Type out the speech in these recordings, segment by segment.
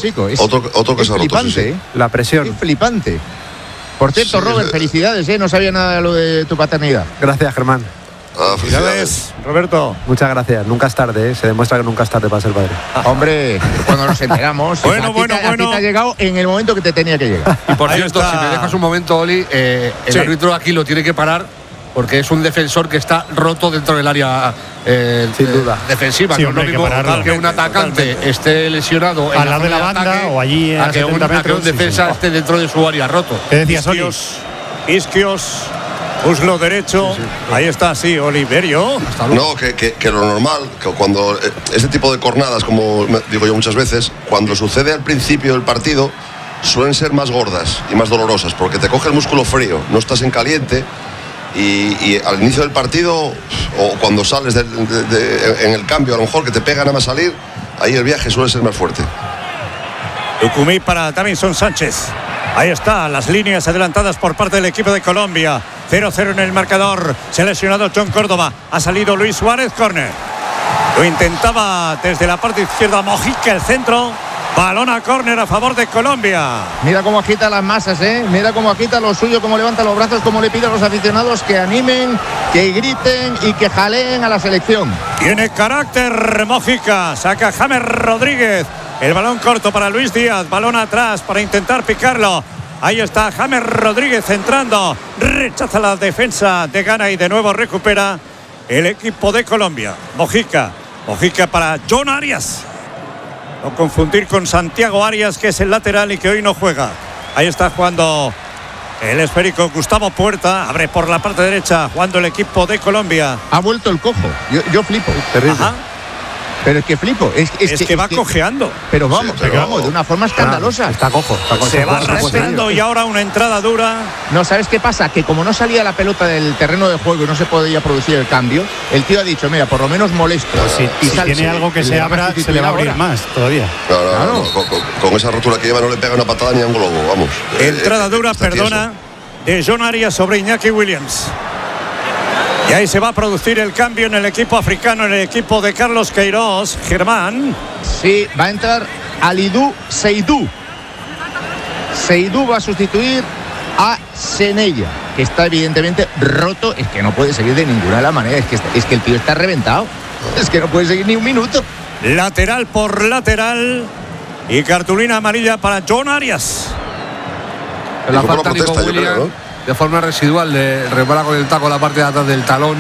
chico. Otro que se ha roto. Flipante, Sí. La presión. Es flipante. Por cierto, Sí, Robert, felicidades, no sabía nada de lo de tu paternidad. Gracias, Germán. Felicidades. Roberto. Muchas gracias. Nunca es tarde, ¿eh? Se demuestra que nunca es tarde para ser padre. Hombre, cuando nos enteramos, Bueno, a ti te ha llegado en el momento que te tenía que llegar. Y por Ahí cierto, está. si me dejas un momento, Oli, el Sí. árbitro aquí lo tiene que parar porque es un defensor que está roto dentro del área Sin duda. defensiva. Sí, No es hombre, lo hay que mismo pararlo. que un atacante Totalmente. esté lesionado en Al lado de la zona banda ataque, o allí a a que 70 a que un metros, defensa sí. esté dentro de su área roto. ¿Qué decías, Oli? Isquios, muslo derecho. Ahí está, sí, Oliverio. No, que lo normal, que cuando este tipo de cornadas, como digo yo muchas veces, cuando sucede al principio del partido, suelen ser más gordas y más dolorosas, porque te coge el músculo frío, no estás en caliente. Y al inicio del partido, o cuando sales en el cambio, a lo mejor que te pega nada más salir, ahí el viaje suele ser más fuerte. Lucumí para Davinson Sánchez. Ahí está, las líneas adelantadas por parte del equipo de Colombia. 0-0 en el marcador. Se ha lesionado John Córdoba. Ha salido Luis Suárez, córner. Lo intentaba desde la parte izquierda Mojica, el centro. Balón a córner a favor de Colombia. Mira cómo agita las masas, mira cómo agita lo suyo, cómo levanta los brazos, cómo le pide a los aficionados que animen, que griten y que jaleen a la selección. Tiene carácter Mojica. Saca James Rodríguez. El balón corto para Luis Díaz. Balón atrás para intentar picarlo. Ahí está James Rodríguez entrando. Rechaza la defensa de Ghana y de nuevo recupera el equipo de Colombia. Mojica. Mojica para John Arias. No confundir con Santiago Arias, que es el lateral y que hoy no juega. Ahí está jugando el esférico Gustavo Puerta. Abre por la parte derecha jugando el equipo de Colombia. Ha vuelto el cojo. Yo flipo. Terrible. Ajá. Pero es que flipo. Es que va cojeando. Pero vamos, Sí, pero- de una forma escandalosa. Está cojo. Se va arrastrando y ahora una entrada dura. No, ¿sabes qué pasa? Que como no salía la pelota del terreno de juego y no se podía producir el cambio, el tío ha dicho, mira, por lo menos molesto. Si sale. tiene algo que Le se van a abra, se sustituir le va a abrir ahora. más todavía. No, con esa rotura que lleva no le pega una patada ni a un globo, vamos. Entrada dura, está perdona, de John Arias sobre Iñaki Williams. Y ahí se va a producir el cambio en el equipo africano, en el equipo de Carlos Queiroz. Germán. Sí, va a entrar Alidou Seydou. Seydou va a sustituir a Senella, que está evidentemente roto. Es que no puede seguir de ninguna de las maneras. Es que el tío está reventado. Es que no puede seguir ni un minuto. Lateral por lateral. Y cartulina amarilla para John Arias. La fue una falta Nico protesta, yo Williams, creo, ¿no? de forma residual, le repara con el taco la parte de atrás del talón.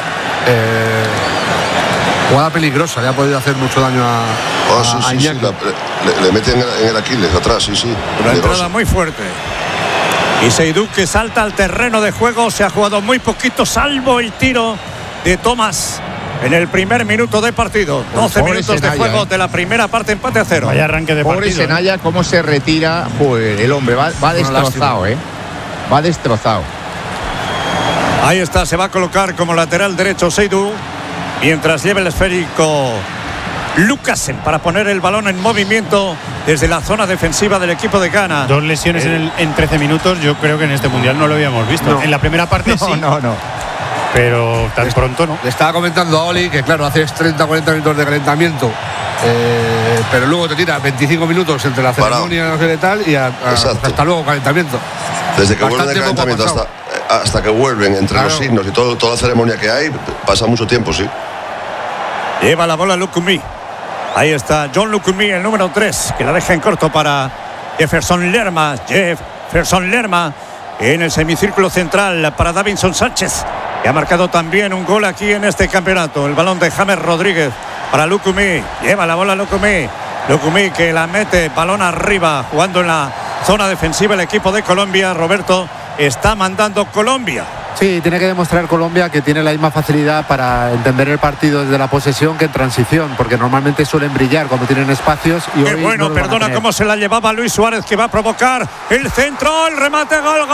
Jugada peligrosa, le ha podido hacer mucho daño a Sí, Iñaki. le meten en el Aquiles atrás, sí. Una entrada muy fuerte. Y Seydou, que salta al terreno de juego, se ha jugado muy poquito, salvo el tiro de Tomás en el primer minuto de partido. 12 Pobre minutos de Senaya, juego de la primera parte, empate a 0. Vaya arranque de Pobre partido. Senaya, cómo se retira. Joder, el hombre va destrozado, Va destrozado. Ahí está, se va a colocar como lateral derecho Seydou, mientras lleva el esférico Lucasen para poner el balón en movimiento desde la zona defensiva del equipo de Ghana. 2 lesiones en 13 minutos, yo creo que en este mundial no lo habíamos visto. No. En la primera parte sí, No. pero tan pronto no. Le estaba comentando a Oli que, claro, haces 30-40 minutos de calentamiento, pero luego te tira 25 minutos entre la Parado. ceremonia, no sé qué tal, y Exacto. hasta luego calentamiento. Desde que vuelven Bastante de poco calentamiento ha hasta que vuelven entre Claro. los signos y toda la ceremonia que hay, pasa mucho tiempo, sí. Lleva la bola Lucumí. Ahí está John Lucumí, el número 3, que la deja en corto para Jefferson Lerma. Jefferson Lerma en el semicírculo central para Davinson Sánchez, que ha marcado también un gol aquí en este campeonato. El balón de James Rodríguez para Lucumí. Lleva la bola Lucumí. Lucumí que la mete, balón arriba, jugando en la zona defensiva el equipo de Colombia. Roberto, está mandando Colombia. Sí, tiene que demostrar Colombia que tiene la misma facilidad para entender el partido desde la posesión que en transición, porque normalmente suelen brillar cuando tienen espacios. Y Qué hoy bueno, no lo van a perdona tener. cómo se la llevaba Luis Suárez, que va a provocar el centro, el remate, gol.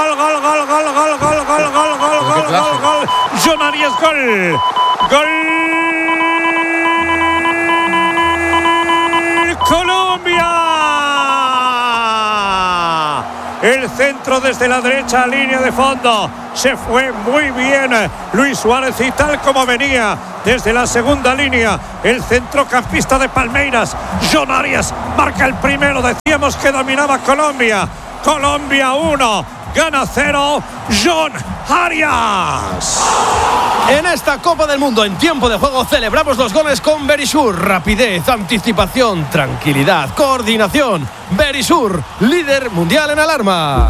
John Arias, gol. Colombia. El centro desde la derecha, línea de fondo. Se fue muy bien Luis Suárez y tal como venía desde la segunda línea, el centrocampista de Palmeiras, John Arias, marca el primero de segundos que dominaba Colombia. Colombia 1, gana 0, John Arias. En esta Copa del Mundo, en tiempo de juego, celebramos los goles con Verisur. Rapidez, anticipación, tranquilidad, coordinación. Verisur, líder mundial en alarma.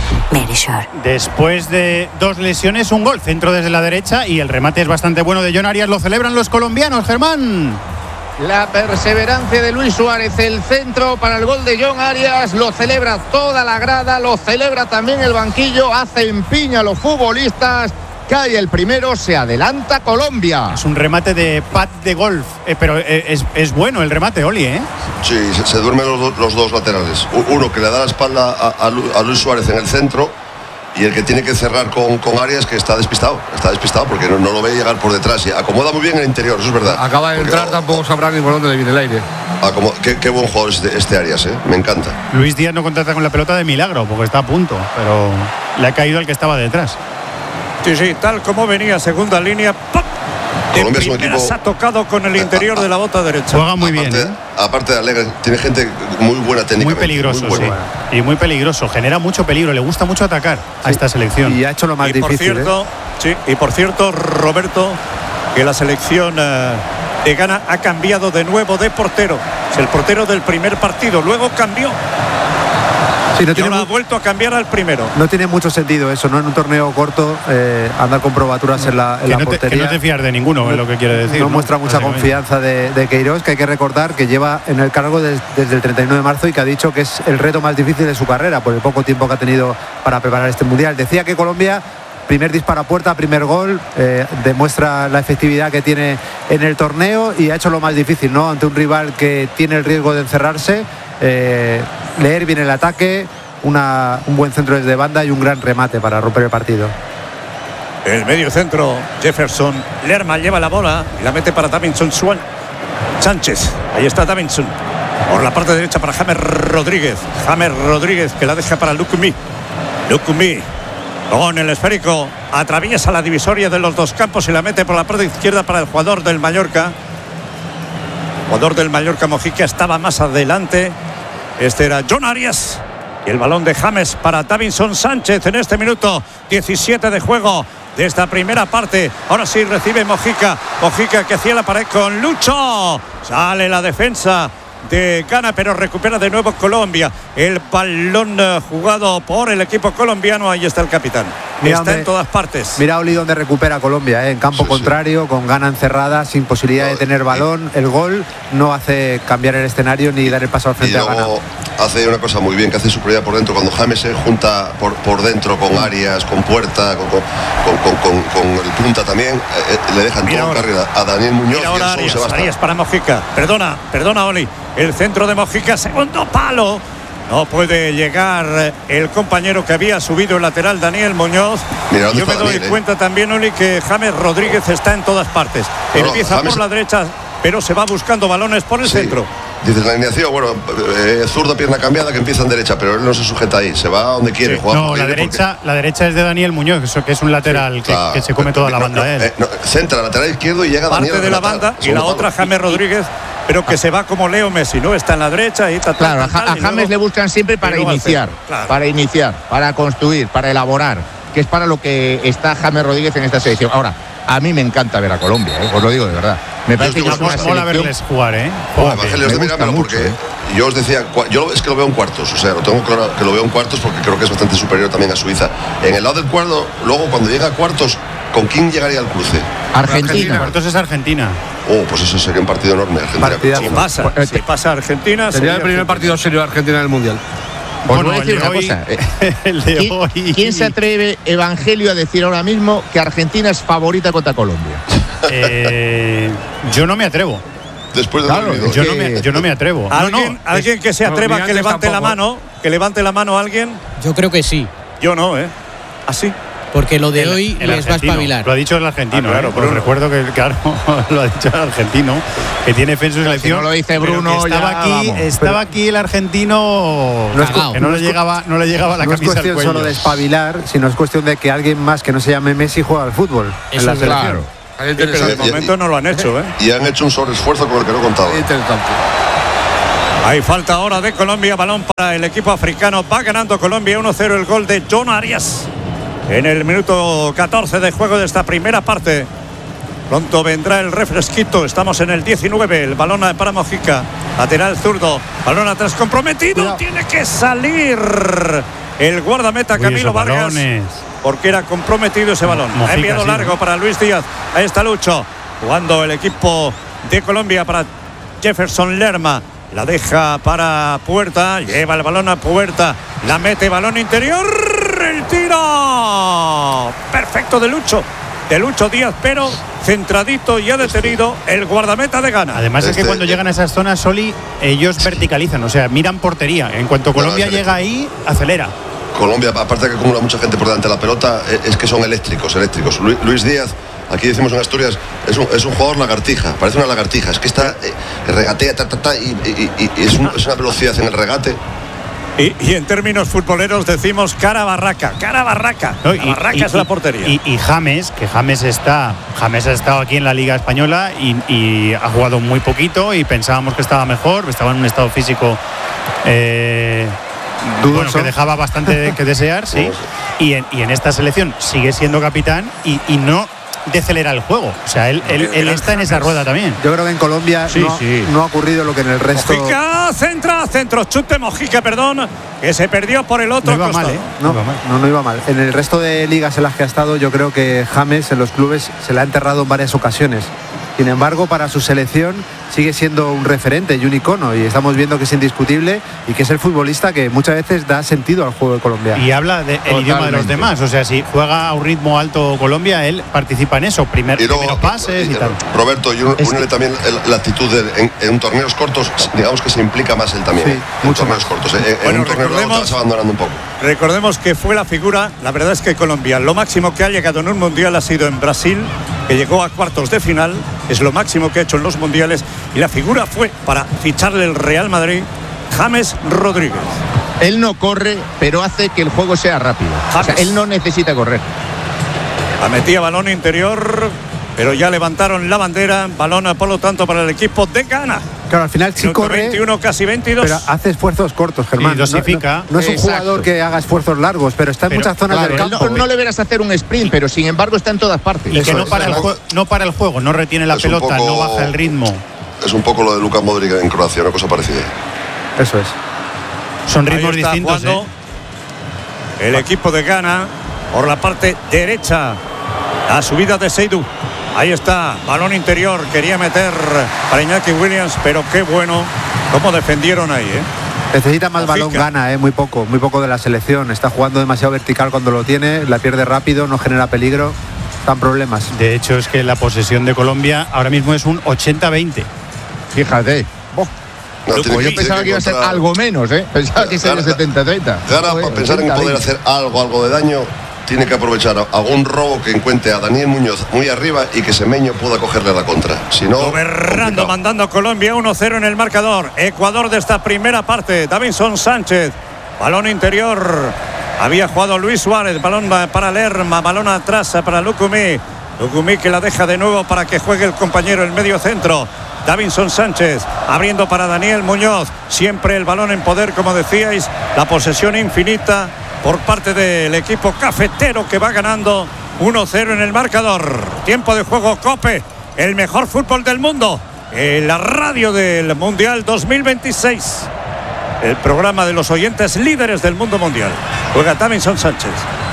Después de 2 lesiones, un gol, centro desde la derecha y el remate es bastante bueno de John Arias. Lo celebran los colombianos, Germán. La perseverancia de Luis Suárez, el centro para el gol de John Arias, lo celebra toda la grada, lo celebra también el banquillo, hacen piña los futbolistas, cae el primero, se adelanta Colombia. Es un remate de pad de golf, pero es bueno el remate, Oli, ¿eh? Sí, se duermen los dos laterales. Uno que le da la espalda a Luis Suárez en el centro y el que tiene que cerrar con Arias, que está despistado porque no lo ve llegar por detrás y acomoda muy bien el interior, eso es verdad. Acaba de entrar, tampoco sabrá ni por dónde le viene el aire. Qué buen jugador este Arias, me encanta. Luis Díaz no contacta con la pelota de milagro porque está a punto, pero le ha caído al que estaba detrás. Sí, tal como venía, segunda línea. ¡Pop! Colombia es un equipo. Se ha tocado con el interior de la bota derecha. Juega muy bien. Aparte de alegre, tiene gente muy buena técnica. Muy peligroso, sí. Y muy peligroso. Genera mucho peligro. Le gusta mucho atacar a esta selección. Y ha hecho lo más difícil. Y por cierto, Roberto, que la selección de Ghana ha cambiado de nuevo de portero. Es el portero del primer partido. Luego cambió. Sí, y ahora ha vuelto a cambiar al primero. No tiene mucho sentido eso, ¿no? En un torneo corto, andar con probaturas en la portería. Que no te fías de ninguno, es lo que quiere decir. No muestra mucha confianza de Queiroz, que hay que recordar que lleva en el cargo desde el 31 de marzo y que ha dicho que es el reto más difícil de su carrera por el poco tiempo que ha tenido para preparar este mundial. Decía que Colombia, primer disparo a puerta, primer gol, demuestra la efectividad que tiene en el torneo y ha hecho lo más difícil, ¿no? Ante un rival que tiene el riesgo de encerrarse. Leer bien el ataque, un buen centro desde banda y un gran remate para romper el partido. El medio centro, Jefferson Lerma lleva la bola y la mete para Davinson Sánchez. Ahí está Davinson por la parte derecha para James Rodríguez que la deja para Lukumi con el esférico, atraviesa la divisoria de los dos campos y la mete por la parte izquierda para el jugador del Mallorca. Mojica estaba más adelante. Este era John Arias. Y el balón de James para Davinson Sánchez en este minuto 17 de juego de esta primera parte. Ahora sí recibe Mojica que hacía la pared con Lucho. Sale la defensa de Ghana, pero recupera de nuevo Colombia. El balón jugado por el equipo colombiano. Ahí está el capitán. Está en todas partes. Mira, Oli, donde recupera Colombia, en campo contrario, con Ghana encerrada, sin posibilidad de tener balón. El gol no hace cambiar el escenario ni dar el paso al frente a Ghana. Hace una cosa muy bien, que hace superioridad por dentro. Cuando James se junta por dentro con Arias, con Puerta, con el punta también, le dejan toda carrera a Daniel Muñoz. Y ahora Arias para Mojica. Perdona, Oli. El centro de Mojica, segundo palo. No puede llegar el compañero que había subido el lateral, Daniel Muñoz. Yo me doy cuenta también, Oli, que James Rodríguez está en todas partes. Empieza por la derecha, pero se va buscando balones por el centro. Dices la alineación, zurda, pierna cambiada, que empieza en derecha, pero él no se sujeta ahí, se va a donde quiere jugar. No, la derecha es de Daniel Muñoz, que es un lateral que se come toda la banda. Centra, lateral izquierdo y llega parte Daniel de la banda y la otra James Rodríguez, pero que se va como Leo Messi, ¿no? Está en la derecha y claro, a James le buscan siempre para iniciar, para construir, para elaborar, que es para lo que está James Rodríguez en esta selección. Ahora, a mí me encanta ver a Colombia, os lo digo de verdad. Me parece que es una selección. Mola verles jugar, porque yo os decía, yo es que lo veo en cuartos, o sea, lo tengo claro que lo veo en cuartos porque creo que es bastante superior también a Suiza. En el lado del cuarto, luego cuando llega a cuartos, ¿con quién llegaría al cruce? Argentina. Cuartos es Argentina. Pues eso sería un partido enorme, Argentina. Si pasa Argentina, sería el primer partido serio de Argentina en el Mundial. Os voy a decir una cosa. ¿Quién se atreve, Evangelio, a decir ahora mismo que Argentina es favorita contra Colombia? Yo no me atrevo. Después de yo no me atrevo. ¿Alguien que se atreva, que levante la mano? Que levante la mano alguien. Yo creo que sí. Yo no, ¿Así? Porque lo de hoy les va a espabilar. Lo ha dicho el argentino, pero recuerdo que, claro, lo ha dicho el argentino, que tiene fe en su selección. Si no lo dice Bruno, estaba aquí el argentino, que no le llegaba la camisa al cuello. No es cuestión solo de espabilar, sino es cuestión de que alguien más que no se llame Messi juega al fútbol en la selección. Pero de momento no lo han hecho, Y han hecho un sobreesfuerzo con el que no contaba. Hay falta ahora de Colombia, balón para el equipo africano. Va ganando Colombia 1-0, el gol de John Arias en el minuto 14 de juego de esta primera parte. Pronto vendrá el refresquito. Estamos en el 19. El balón para Mojica. Lateral zurdo. Balón atrás comprometido. Cuidado. Tiene que salir el guardameta Camilo Vargas. Porque era comprometido ese balón. Mojica, ha enviado largo para Luis Díaz. Ahí está Lucho. Jugando el equipo de Colombia para Jefferson Lerma. La deja para Puerta. Lleva el balón a Puerta. La mete, balón interior. El tiro. Perfecto de Lucho Díaz, pero centradito y ha detenido el guardameta de Ghana. Además es que cuando llegan a esas zonas, Soli, ellos verticalizan, o sea, miran portería. En cuanto Colombia llega ahí, acelera. Colombia, aparte de que acumula mucha gente por delante de la pelota, es que son eléctricos. Luis Díaz, aquí decimos en Asturias, es un jugador lagartija, parece una lagartija. Es que está, regatea, y es una velocidad en el regate. Y en términos futboleros decimos cara barraca. No, barraca es la portería. Y James ha estado aquí en la Liga Española y ha jugado muy poquito y pensábamos que estaba mejor, estaba en un estado físico bueno, que dejaba bastante que desear, sí. Y en esta selección sigue siendo capitán y no decelera el juego. O sea, él está en esa rueda también. Yo creo que en Colombia no ha ocurrido lo que en el resto. Mojica, centro, chute Mojica, perdón, que se perdió por el otro costado. Mal, ¿eh? No iba mal. En el resto de ligas en las que ha estado, yo creo que James en los clubes se le ha enterrado en varias ocasiones. Sin embargo, para su selección sigue siendo un referente y un icono, y estamos viendo que es indiscutible y que es el futbolista que muchas veces da sentido al juego de Colombia. Y habla del idioma de los demás, o sea, si juega a un ritmo alto Colombia, él participa en eso, primeros pases y tal. Roberto, y únele también la actitud en torneos cortos, digamos que se implica más él también. Sí, mucho más cortos. En un torneo largo te vas abandonando un poco. Recordemos que fue la figura, la verdad es que Colombia, lo máximo que ha llegado en un mundial ha sido en Brasil, que llegó a cuartos de final, es lo máximo que ha hecho en los mundiales, y la figura fue para ficharle el Real Madrid, James Rodríguez. Él no corre, pero hace que el juego sea rápido. O sea, él no necesita correr. La metía balón interior, pero ya levantaron la bandera. Balón, por lo tanto, para el equipo de Ghana. Claro, al final sí corre, 21, casi 22. pero hace esfuerzos cortos, Germán. Y dosifica. No es un jugador que haga esfuerzos largos, pero está en muchas zonas del campo. No le verás hacer un sprint, pero sin embargo está en todas partes. Y que no para el juego, no retiene la pelota, no baja el ritmo. Es un poco lo de Luka Modric en Croacia, una cosa parecida. Eso es. Son ritmos distintos, El equipo de Ghana por la parte derecha. La subida de Seydou. Ahí está, balón interior, quería meter para Iñaki Williams, pero qué bueno cómo defendieron ahí, Necesita más balón Ghana, muy poco de la selección. Está jugando demasiado vertical cuando lo tiene, la pierde rápido, no genera peligro, están problemas. De hecho, es que la posesión de Colombia ahora mismo es un 80-20. Fíjate. Yo pensaba que iba a ser algo menos, Pensaba que sería 70-30. Ghana, para pensar en poder hacer algo de daño, tiene que aprovechar algún robo que encuentre a Daniel Muñoz muy arriba y que Semeño pueda cogerle la contra. Si no, gobernando, mandando a Colombia 1-0 en el marcador. Ecuador de esta primera parte. Davinson Sánchez, balón interior. Había jugado Luis Suárez, balón para Lerma, balón atrás para Lucumí. Lucumí que la deja de nuevo para que juegue el compañero el medio centro. Davinson Sánchez abriendo para Daniel Muñoz. Siempre el balón en poder, como decíais. La posesión infinita por parte del equipo cafetero, que va ganando 1-0 en el marcador. Tiempo de juego COPE, el mejor fútbol del mundo, la radio del Mundial 2026, el programa de los oyentes líderes del mundo mundial. Juega Davinson Sánchez,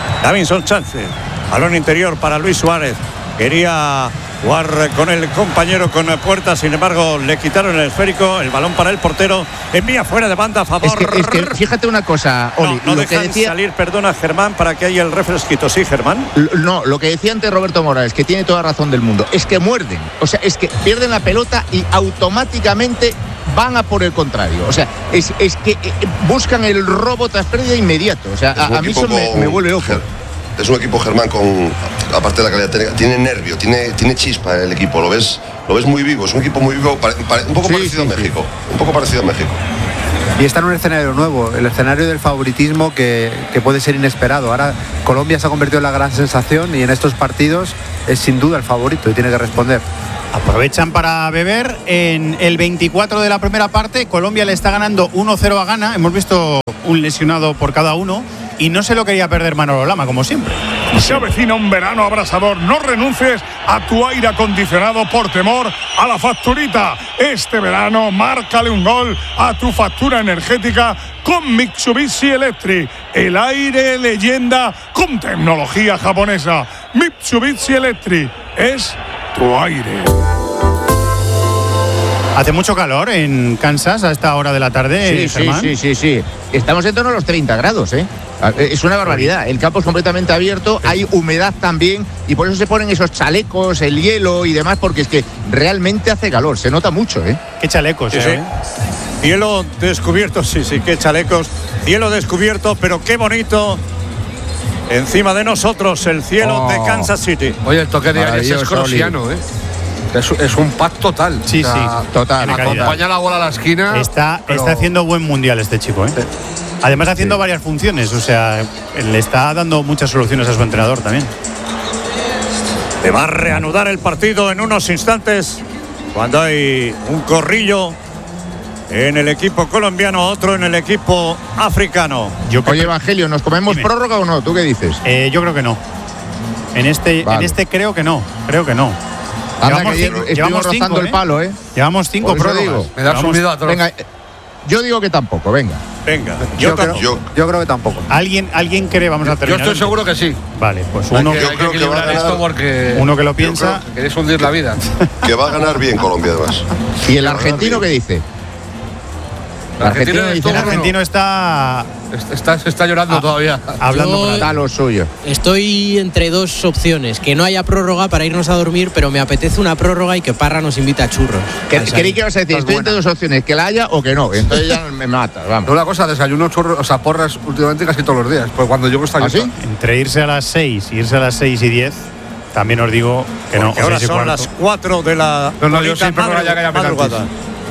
balón interior para Luis Suárez. Quería jugar con el compañero, con Puerta, sin embargo le quitaron el esférico. El balón para el portero, envía fuera de banda a favor. Es que fíjate una cosa, Oli, no lo dejan que decía, salir, perdona Germán, para que haya el refresquito. Sí, Germán. No, lo que decía antes Roberto Morales, que tiene toda razón del mundo, es que muerden, o sea, es que pierden la pelota y automáticamente van a por el contrario. O sea, es que buscan el robo tras pérdida inmediato. O sea, a mí eso me vuelve loco. Es un equipo, Germán, con, aparte de la calidad técnica, tiene nervio, tiene chispa el equipo, lo ves muy vivo, es un equipo muy vivo, un poco parecido a México, un poco parecido a México. Y está en un escenario nuevo, el escenario del favoritismo que puede ser inesperado. Ahora Colombia se ha convertido en la gran sensación y en estos partidos es sin duda el favorito y tiene que responder. Aprovechan para beber. En el 24 de la primera parte, Colombia le está ganando 1-0 a Ghana. Hemos visto un lesionado por cada uno y no se lo quería perder Manolo Lama, como siempre. Se avecina un verano abrasador. No renuncies a tu aire acondicionado por temor a la facturita. Este verano, márcale un gol a tu factura energética con Mitsubishi Electric. El aire leyenda con tecnología japonesa. Mitsubishi Electric es tu aire. Hace mucho calor en Kansas a esta hora de la tarde, Germán. Sí. Estamos en torno a los 30 grados, ¿eh? Es una barbaridad. El campo es completamente abierto, hay humedad también y por eso se ponen esos chalecos, el hielo y demás, porque es que realmente hace calor, se nota mucho, ¿eh? Qué chalecos, sí. Cielo descubierto, sí, qué chalecos. Cielo descubierto, pero qué bonito. Encima de nosotros el cielo de Kansas City. Oye, el toque de Arias es crosiano, ¿eh? Es un pack total. Sí, total. Acompaña la bola a la esquina. Está haciendo buen mundial este chico, ¿eh? Sí. Además haciendo varias funciones, o sea, le está dando muchas soluciones a su entrenador también. Le va a reanudar el partido en unos instantes cuando hay un corrillo en el equipo colombiano, otro en el equipo africano. Oye, Evangelio, ¿nos comemos prórroga o no? ¿Tú qué dices? Yo creo que no. En este creo que no. Llevamos rozando el palo, ¿eh? Llevamos 5 prórrogas. Me da subido a todos. Venga, yo digo que tampoco, venga. Yo creo que tampoco. ¿Alguien cree? Vamos a terminar. Yo estoy seguro que sí. Vale, pues uno. Yo creo que va a ganar esto porque uno que lo piensa. Queréis hundir la vida. Que va a ganar bien Colombia, además. ¿Y el argentino qué dice? El argentino está llorando todavía. Hablando para lo suyo. Estoy entre dos opciones: que no haya prórroga para irnos a dormir, pero me apetece una prórroga y que Parra nos invita a churros. Creí que ibas a decir, estoy entre dos opciones, que la haya o que no. Entonces ya me mata, vamos. Una cosa, desayuno churros, o sea, porras últimamente casi todos los días. Pues cuando llego está ¿sí? Entre irse a las 6 y irse a las 6 y 10, también os digo que porque no. Ahora son las 4 de la madrugada.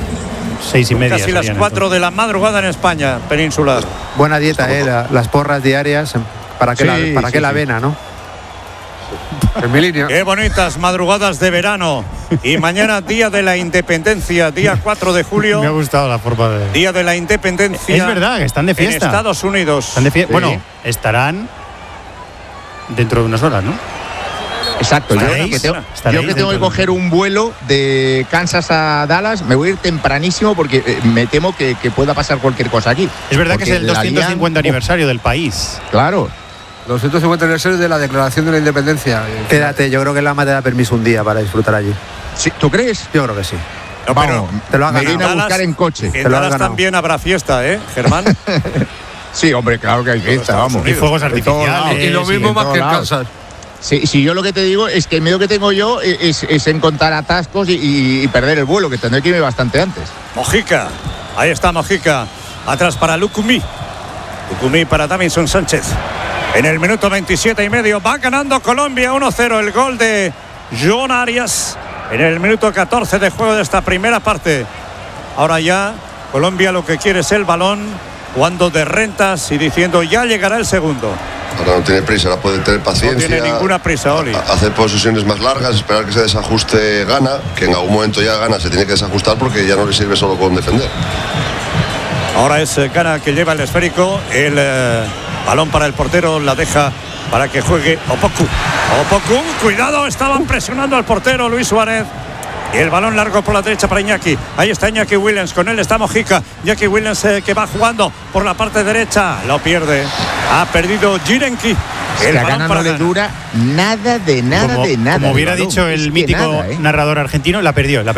6:30. Casi las 4 de la madrugada en España peninsular. Buena dieta, las porras diarias. ¿Para qué la avena, no? En mi línea. Qué bonitas madrugadas de verano. Y mañana, Día de la Independencia, día 4 de julio. Me ha gustado la forma de. Día de la Independencia. Es verdad, que están de fiesta. En Estados Unidos. Están de fiesta. Bueno, estarán dentro de unas horas, ¿no? Exacto, yo que tengo que coger un vuelo de Kansas a Dallas, me voy a ir tempranísimo porque me temo que pueda pasar cualquier cosa aquí. Es verdad que es el 250 aniversario del país. Claro. 250 aniversario de la Declaración de la Independencia. Quédate, yo creo que el AMA te da permiso un día para disfrutar allí. ¿Sí? ¿Tú crees? Yo creo que sí. No, pero te lo has ganado. Me viene a buscar en coche. En Dallas también habrá fiesta, ¿eh, Germán? Sí, hombre, claro que hay fiesta, vamos. Y fuegos artificiales. Y lo mismo más que en Kansas. Sí, yo lo que te digo es que el miedo que tengo yo es encontrar atascos y perder el vuelo, que tendré que irme bastante antes. Mojica, ahí está Mojica, atrás para Lucumí para Davinson Sánchez. En el minuto 27:30 va ganando Colombia 1-0, el gol de John Arias en el minuto 14 de juego de esta primera parte. Ahora ya Colombia lo que quiere es el balón, jugando de rentas y diciendo ya llegará el segundo. Ahora no tiene prisa, ahora puede tener paciencia. No tiene ninguna prisa, Oli. Hacer posesiones más largas, esperar que se desajuste Ghana, que en algún momento ya Ghana se tiene que desajustar porque ya no le sirve solo con defender. Ahora es Ghana que lleva el esférico, el balón para el portero, la deja para que juegue Opoku, cuidado, estaban presionando al portero Luis Suárez. Y el balón largo por la derecha para Iñaki. Ahí está Iñaki Williams, con él está Mojica. Iñaki Williams que va jugando por la parte derecha. Lo pierde. Ha perdido Jirenki. El balón no le dura nada de nada. Como hubiera dicho el mítico narrador argentino, la perdió. Es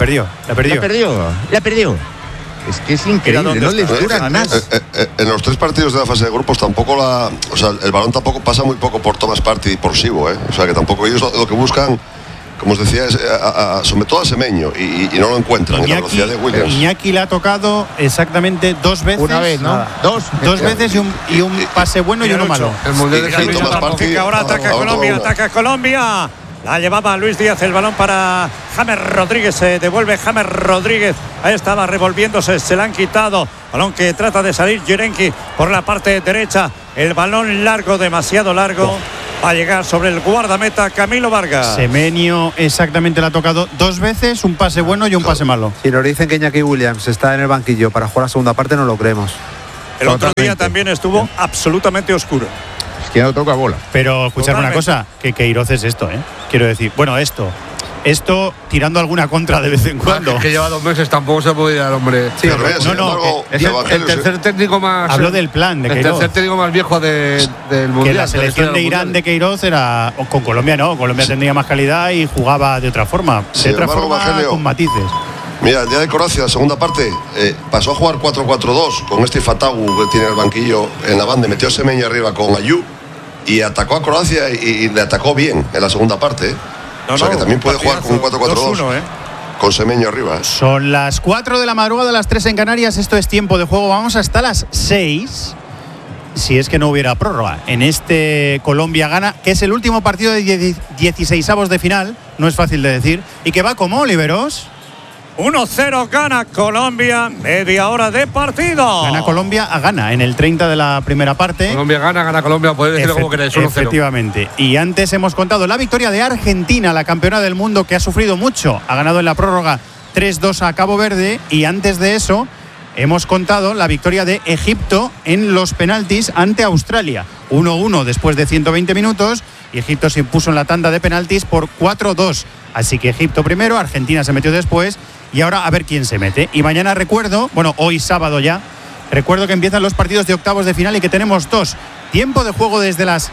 que es increíble, no les dura nada. En los 3 partidos de la fase de grupos tampoco el balón tampoco pasa muy poco por tomas parte y por Sibo, O sea que tampoco ellos lo que buscan, como os decía, es sobre todo a Semeño y no lo encuentran en la velocidad de Williams. Iñaki le ha tocado exactamente 2 veces. Una vez, ¿no? Dos veces y un pase bueno y uno malo. El mundial de ahora ataca Colombia. La llevaba Luis Díaz, el balón para James Rodríguez, se devuelve James Rodríguez. Ahí estaba revolviéndose, se la han quitado. Balón que trata de salir Jirenki por la parte derecha. El balón largo, demasiado largo. Va a llegar sobre el guardameta Camilo Vargas. Semenyo exactamente le ha tocado 2 veces, un pase bueno y un pase malo. Si nos dicen que Iñaki Williams está en el banquillo para jugar la segunda parte, no lo creemos. El otro día también estuvo absolutamente oscuro. Es que no toca bola. Pero escuchadme una cosa, que Queiroz es esto, quiero decir, bueno, esto tirando alguna contra de vez en cuando. Es que lleva 2 meses, tampoco se puede ir al hombre. Sí, es el tercer técnico más. Hablo del plan de Queiroz. El tercer técnico más viejo del mundial. Que la selección de Irán de Queiroz era. Con Colombia no, Colombia tendría más calidad y jugaba de otra forma. De otra forma, con matices. Mira, el día de Croacia, la segunda parte, pasó a jugar 4-4-2 con este Fatagu que tiene el banquillo en la banda, metió Semenyo arriba con Ayew y atacó a Croacia y le atacó bien en la segunda parte. O sea que también puede jugar con un 4-4-2 con Semenyo arriba. Son las 4 de la madrugada, las 3 en Canarias. Esto es tiempo de juego. Vamos hasta las 6. Si es que no hubiera prórroga en este Colombia-Ghana, que es el último partido de 16avos de final. No es fácil de decir. Y que va como, Oliveros. 1-0 gana Colombia, media hora de partido. Gana Colombia a Ghana en el 30 de la primera parte. Colombia gana Colombia, podéis decirlo como queráis, 1-0. Efectivamente. Y antes hemos contado la victoria de Argentina, la campeona del mundo que ha sufrido mucho. Ha ganado en la prórroga 3-2 a Cabo Verde. Y antes de eso hemos contado la victoria de Egipto en los penaltis ante Australia. 1-1 después de 120 minutos. Y Egipto se impuso en la tanda de penaltis por 4-2. Así que Egipto primero, Argentina se metió después. Y ahora a ver quién se mete. Y mañana hoy sábado ya, recuerdo que empiezan los partidos de octavos de final y que tenemos 2. Tiempo de juego desde las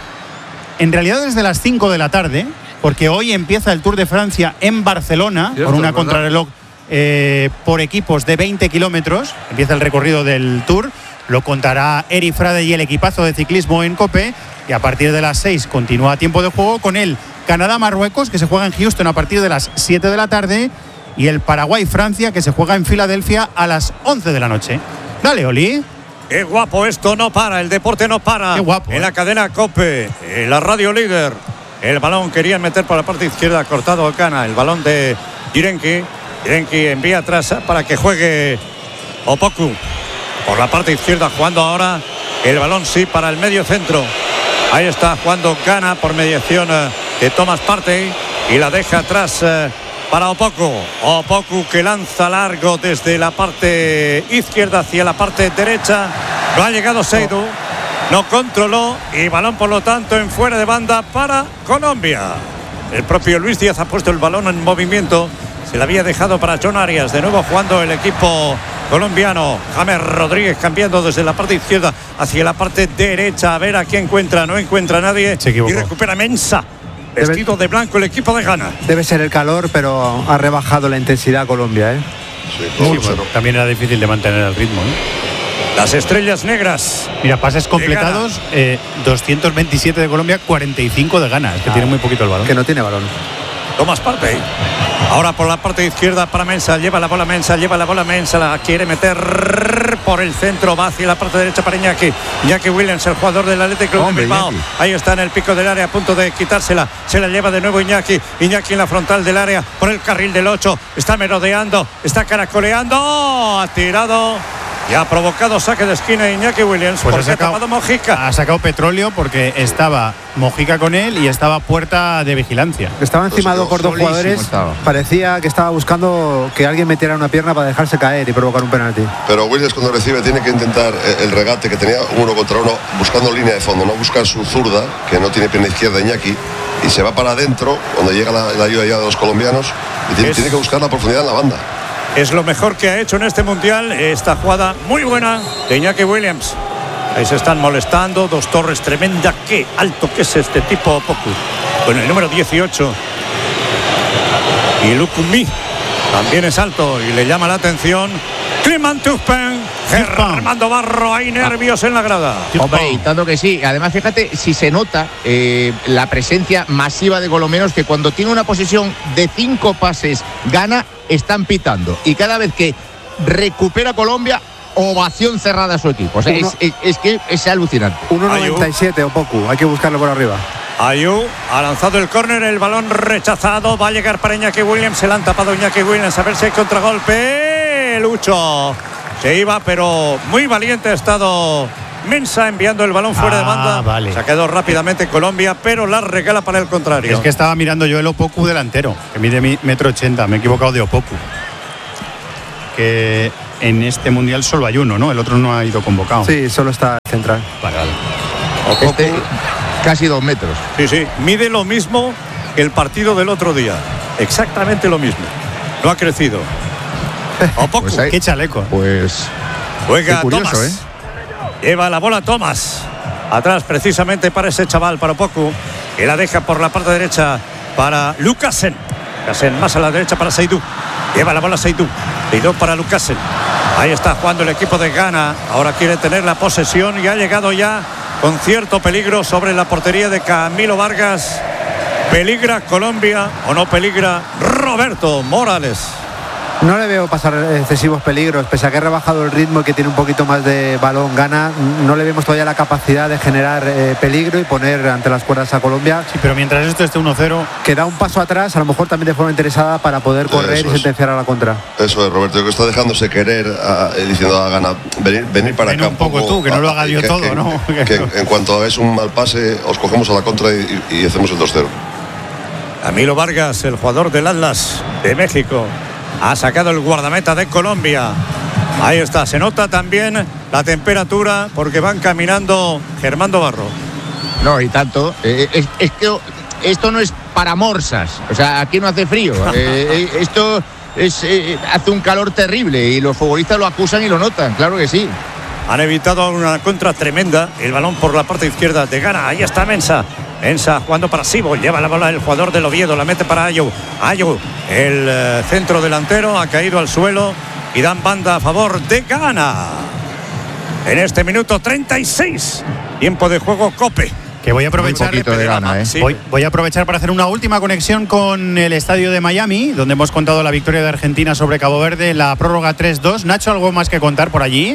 5 de la tarde, porque hoy empieza el Tour de Francia en Barcelona, con una contrarreloj por equipos de 20 kilómetros. Empieza el recorrido del Tour, lo contará Eri Frade y el equipazo de ciclismo en COPE. Y a partir de las 6 continúa tiempo de juego con el Canadá-Marruecos, que se juega en Houston a partir de las 7 de la tarde. Y el Paraguay-Francia, que se juega en Filadelfia a las 11 de la noche. Dale, Oli. Qué guapo, esto no para, el deporte no para. Qué guapo. En la cadena COPE, en la radio líder. El balón querían meter por la parte izquierda, cortado Ghana. El balón de Irenki. Irenki envía atrás para que juegue Opoku. Por la parte izquierda, jugando ahora el balón sí para el medio centro. Ahí está jugando Ghana por mediación de Thomas Partey. Y la deja atrás para Opoku. Opoku que lanza largo desde la parte izquierda hacia la parte derecha. No ha llegado Seydou. No controló. Y balón, por lo tanto, en fuera de banda para Colombia. El propio Luis Díaz ha puesto el balón en movimiento. Se le había dejado para John Arias. De nuevo jugando el equipo colombiano. James Rodríguez cambiando desde la parte izquierda hacia la parte derecha. A ver a quién encuentra. No encuentra a nadie. Se equivocó. Y recupera Mensah. Vestido de blanco el equipo de Ghana. Debe ser el calor, pero ha rebajado la intensidad Colombia, Sí, bueno, también era difícil de mantener el ritmo, Las estrellas negras. Mira, pases completados, 227 de Colombia, 45 de Ghana. Es que tiene muy poquito el balón. Que no tiene balón. Thomas Partey. Ahora por la parte izquierda para Mensah. Lleva la bola Mensah. La quiere meter por el centro. Va hacia la parte derecha para Iñaki. Iñaki Williams, el jugador del Athletic Club de Bilbao. Iñaki. Ahí está en el pico del área, a punto de quitársela. Se la lleva de nuevo Iñaki. Iñaki en la frontal del área, por el carril del 8. Está merodeando, está caracoleando. Ha tirado. Y ha provocado saque de esquina Iñaki Williams. Pues porque ha tapado Mojica. Ha sacado petróleo porque estaba Mojica con él y estaba puerta de vigilancia. Estaba encimado por dos jugadores. Parecía que estaba buscando que alguien metiera una pierna para dejarse caer y provocar un penalti. Pero Williams, cuando recibe, tiene que intentar el regate que tenía uno contra uno, buscando línea de fondo, no buscar su zurda, que no tiene pierna izquierda Iñaki, y se va para adentro, donde llega la ayuda ya de los colombianos, y tiene que buscar la profundidad en la banda. Es lo mejor que ha hecho en este mundial. Esta jugada muy buena de Iñaki Williams. Ahí se están molestando. Dos torres tremenda. Qué alto que es este tipo Opoku. Con el número 18. Y Lukumi también es alto y le llama la atención. Clement Turpin. Armando Barro, hay nervios en la grada. Hombre, y tanto que sí. Además, fíjate si se nota la presencia masiva de colombianos, que cuando tiene una posesión de 5 pases Ghana, están pitando. Y cada vez que recupera Colombia, ovación cerrada a su equipo. O sea, es que es alucinante. 1.97 Opoku, hay que buscarlo por arriba. Ayew ha lanzado el córner, el balón rechazado. Va a llegar para Iñaki Williams. Se le han tapado Iñaki Williams. A ver si hay contragolpe. Lucho se iba, pero muy valiente ha estado Mensah enviando el balón fuera de banda. Vale. Se ha quedado rápidamente Colombia, pero la regala para el contrario. Es que estaba mirando yo el Opoku delantero, que mide 1,80 m. Me he equivocado de Opoku. Que en este mundial solo hay uno, ¿no? El otro no ha ido convocado. Sí, solo está central. Vale. Este, casi 2 metros. Sí, mide lo mismo que el partido del otro día. Exactamente lo mismo. No ha crecido. Opoku. Pues Qué chaleco. Pues Juega qué curioso, Thomas. Lleva la bola Thomas. Atrás precisamente para ese chaval, para Opoku. Que la deja por la parte derecha para Lukasen. Lukasen más a la derecha para Seydou. Lleva la bola Seydou. Seydou para Lukasen. Ahí está jugando el equipo de Ghana. Ahora quiere tener la posesión y ha llegado ya con cierto peligro sobre la portería de Camilo Vargas. ¿Peligra Colombia o no peligra Roberto Morales? No le veo pasar excesivos peligros, pese a que ha rebajado el ritmo y que tiene un poquito más de balón Ghana. No le vemos todavía la capacidad de generar peligro y poner ante las cuerdas a Colombia. Sí, pero mientras esto esté 1-0, que da un paso atrás, a lo mejor también de forma interesada para poder correr y sentenciar a la contra. Eso es, Roberto, que está dejándose querer diciendo a Ghana, venir para acá un poco tú, que no lo haga yo todo, ¿no? Que en cuanto hagáis un mal pase, os cogemos a la contra y hacemos el 2-0. Camilo Vargas, el jugador del Atlas de México, ha sacado el guardameta de Colombia. Ahí está, se nota también la temperatura porque van caminando Germán Barro. No, y tanto. Es que esto no es para morsas. O sea, aquí no hace frío. Esto hace un calor terrible y los futbolistas lo acusan y lo notan, claro que sí. Han evitado una contra tremenda. El balón por la parte izquierda de Ghana. Ahí está Mensah. Mensah jugando para Sibo. Lleva la bola el jugador del Oviedo. La mete para Ayew. Ayew, el centro delantero, ha caído al suelo y dan banda a favor de Ghana. En este minuto 36. Tiempo de juego Cope. Que voy a aprovechar de Ghana, sí. voy a aprovechar para hacer una última conexión con el estadio de Miami, donde hemos contado la victoria de Argentina sobre Cabo Verde, la prórroga 3-2. Nacho, ¿algo más que contar por allí?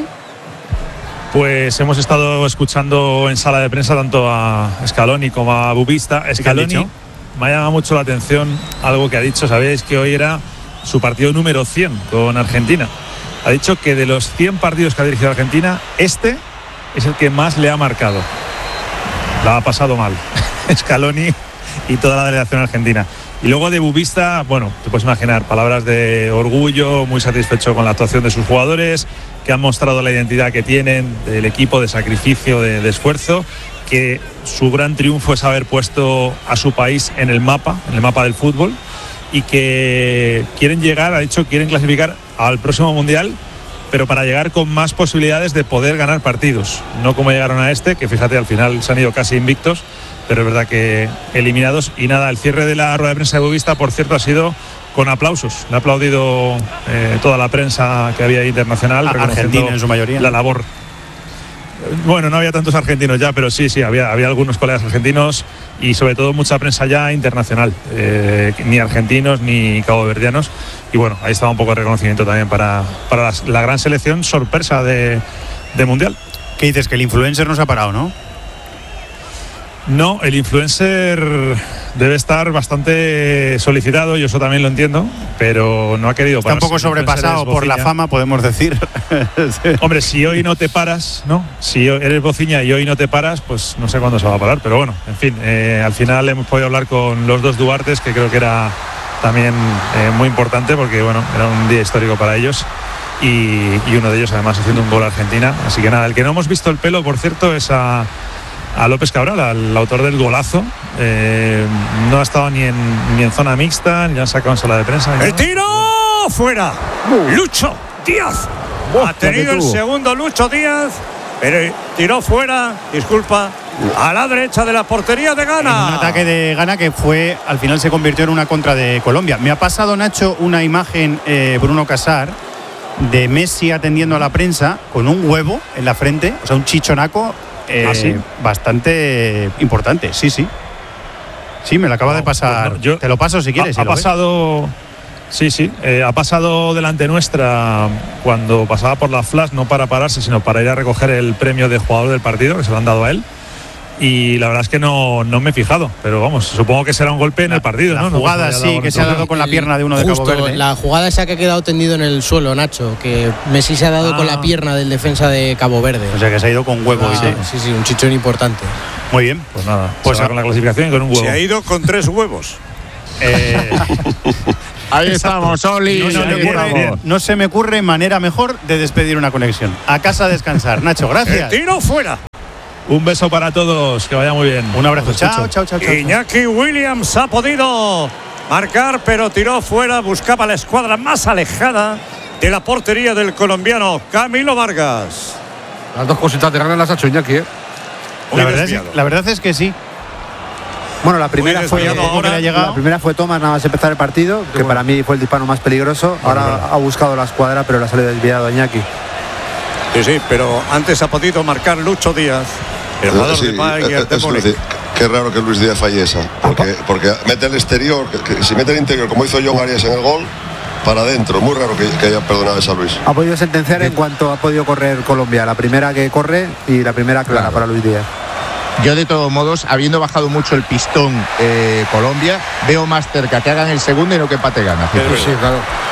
Pues hemos estado escuchando en sala de prensa tanto a Scaloni como a Bubista. Scaloni me ha llamado mucho la atención algo que ha dicho. Sabéis que hoy era su partido número 100 con Argentina. Ha dicho que de los 100 partidos que ha dirigido Argentina, este es el que más le ha marcado. La ha pasado mal Scaloni y toda la delegación argentina. Y luego de Bubista, bueno, te puedes imaginar, palabras de orgullo, muy satisfecho con la actuación de sus jugadores, que han mostrado la identidad que tienen del equipo, de sacrificio, de esfuerzo, que su gran triunfo es haber puesto a su país en el mapa del fútbol, y que quieren llegar, ha dicho, quieren clasificar al próximo Mundial, pero para llegar con más posibilidades de poder ganar partidos, no como llegaron a este, que fíjate, al final se han ido casi invictos, pero es verdad que eliminados. Y nada, el cierre de la rueda de prensa de Bubista, por cierto, ha sido con aplausos. Le ha aplaudido toda la prensa que había internacional, Argentina en su mayoría. La labor. Bueno, no había tantos argentinos ya, pero sí, había algunos colegas argentinos y sobre todo mucha prensa ya internacional, ni argentinos ni caboverdianos. Y bueno, ahí estaba un poco de reconocimiento también para la gran selección sorpresa de Mundial. ¿Qué dices? Que el influencer no se ha parado, ¿no? No, el influencer debe estar bastante solicitado, yo eso también lo entiendo, pero no ha querido parar. Está un poco sobrepasado por la fama, podemos decir. Sí. Hombre, si hoy no te paras, ¿no? Si eres Bociña y hoy no te paras, pues no sé cuándo se va a parar, pero bueno, en fin, al final hemos podido hablar con los dos Duartes, que creo que era también muy importante, porque bueno, era un día histórico para ellos. Y uno de ellos además haciendo un gol a Argentina. Así que nada, el que no hemos visto el pelo, por cierto, es a López Cabral, al autor del golazo. No ha estado ni en zona mixta, ni han sacado en sala de prensa. ¡El tiro! ¡Fuera! Lucho Díaz. Ha tenido el segundo Lucho Díaz, pero tiró fuera, disculpa, a la derecha de la portería de Ghana. Un ataque de Ghana que al final se convirtió en una contra de Colombia. Me ha pasado, Nacho, una imagen, Bruno Casar, de Messi atendiendo a la prensa con un huevo en la frente, o sea, un chichonaco. ¿sí? Bastante importante, sí. Sí, me lo acaba de pasar. Pues no, te lo paso si quieres. Ha pasado. Sí, ha pasado delante nuestra cuando pasaba por la flash, no para pararse, sino para ir a recoger el premio de jugador del partido, que se lo han dado a él. y la verdad es que no me he fijado, pero vamos, supongo que será un golpe en el partido. La ¿no? jugada sí, que se ha dado con la pierna de uno de Cabo Verde. La jugada esa que ha quedado tendido en el suelo, Nacho, que Messi se ha dado con la pierna del defensa de Cabo Verde. O sea que se ha ido con huevo. Sí, un chichón importante. Muy bien. Pues nada, pues con la clasificación y con un huevo. Se ha ido con 3 huevos. Ahí estamos, Oli. No se me ocurre manera mejor de despedir una conexión. A casa a descansar. Nacho, gracias. El tiro fuera. Un beso para todos, que vaya muy bien. Un abrazo. Chao. Iñaki Williams ha podido marcar, pero tiró fuera. Buscaba la escuadra más alejada de la portería del colombiano Camilo Vargas. Las dos cositas de ganas las ha hecho Iñaki, ¿eh? La verdad es que sí. Bueno, la primera fue Thomas nada más empezar el partido, que para mí fue el disparo más peligroso. Ahora ha buscado la escuadra, pero la ha salido desviado Iñaki. Sí, pero antes ha podido marcar Lucho Díaz, el jugador de Bayern de Múnich. Qué raro que Luis Díaz falle esa, porque mete el exterior, que si mete el interior, como hizo John Arias en el gol, para adentro. Muy raro que haya perdonado esa Luis. Ha podido sentenciar en cuanto ha podido correr Colombia, la primera que corre y la primera clara para Luis Díaz. Yo, de todos modos, habiendo bajado mucho el pistón Colombia, veo más cerca que hagan el segundo y no que empate gana. Sí, claro.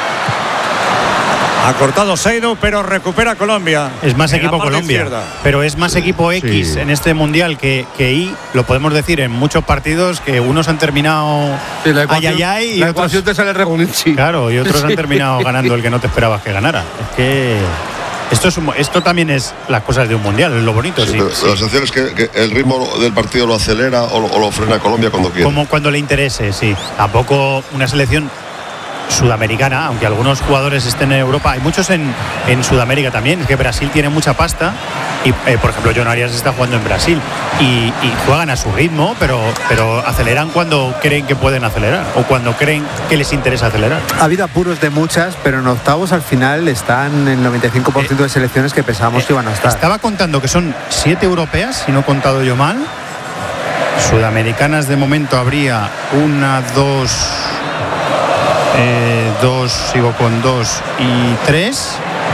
Ha cortado Seidu, pero recupera Colombia. Es más equipo Colombia, pero es más equipo X en este mundial que Y. Lo podemos decir en muchos partidos que unos han terminado y la ecuación te sale Regolinchi. Claro, y otros han terminado ganando el que no te esperabas que ganara. Es que esto también es las cosas de un mundial, es lo bonito. La sensación es que el ritmo del partido lo acelera o lo frena Colombia cuando quiere. Como cuando le interese, sí. Tampoco una selección sudamericana, aunque algunos jugadores estén en Europa, hay muchos en Sudamérica también. Es que Brasil tiene mucha pasta y por ejemplo John Arias está jugando en Brasil y juegan a su ritmo, pero aceleran cuando creen que pueden acelerar o cuando creen que les interesa acelerar. Ha habido apuros de muchas, pero en octavos al final están el 95% de selecciones que pensábamos que iban a estar. Estaba contando que son 7 europeas, si no he contado yo mal. Sudamericanas de momento habría 1, 2, sigo con 2 y 3.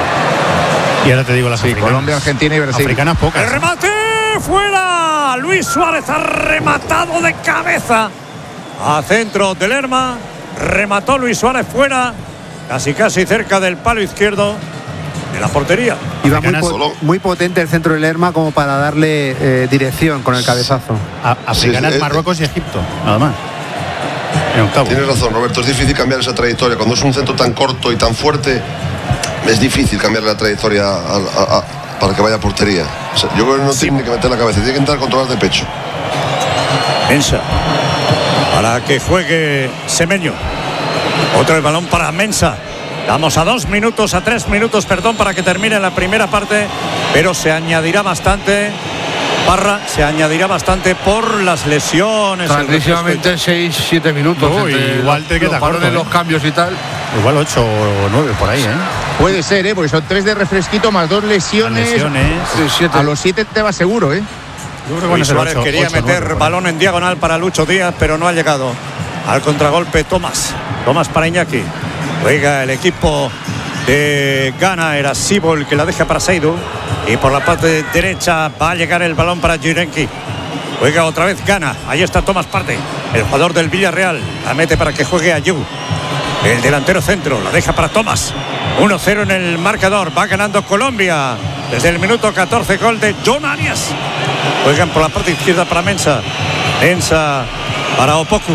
Y ahora te digo las africanas. Colombia, Argentina y Brasil. Africanas pocas. ¡El remate fuera! Luis Suárez ha rematado de cabeza a centro de Lerma. Remató Luis Suárez fuera, casi cerca del palo izquierdo de la portería. Iba muy potente el centro de Lerma como para darle dirección con el cabezazo. Africanas, Marruecos y Egipto, nada más. Tienes razón, Roberto, es difícil cambiar esa trayectoria. Cuando es un centro tan corto y tan fuerte, es difícil cambiar la trayectoria para que vaya a portería. O sea, yo creo que no tiene ni que meter la cabeza, tiene que entrar a controlar de pecho. Mensa, para que juegue Semenyo. Otro el balón para Mensa. Vamos a 2 minutos, a 3 minutos, perdón, para que termine la primera parte, pero se añadirá bastante. Parra se añadirá bastante por las lesiones. Clarísimamente 6-7 minutos. Igual te queda corto, los cambios y tal. Igual 8 o 9 por ahí, ¿eh? Puede ser, porque son 3 de refresquito más 2 lesiones. Sí, a los 7 te va seguro, ¿eh? Yo creo que Suárez quería meter balón en diagonal para Lucho Díaz, pero no ha llegado al contragolpe. Tomás para Iñaki. Juega el equipo de Ghana, era Sibo el que la deja para Seidu, y por la parte derecha va a llegar el balón para Jirenki. Juega otra vez Ghana, ahí está Tomás Partey, el jugador del Villarreal, la mete para que juegue Ayew, el delantero centro, la deja para Tomás. 1-0 en el marcador, va ganando Colombia desde el minuto 14, gol de John Arias. Juegan por la parte izquierda para Mensa para Opoku